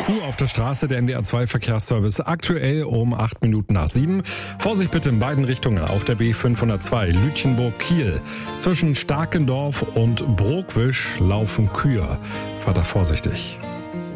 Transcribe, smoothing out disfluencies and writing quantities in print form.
Kuh auf der Straße, der NDR 2 Verkehrsservice, aktuell um 8 Minuten nach 7. Vorsicht bitte in beiden Richtungen auf der B502 Lütjenburg-Kiel. Zwischen Starkendorf und Brokwisch laufen Kühe. Fahrt da vorsichtig.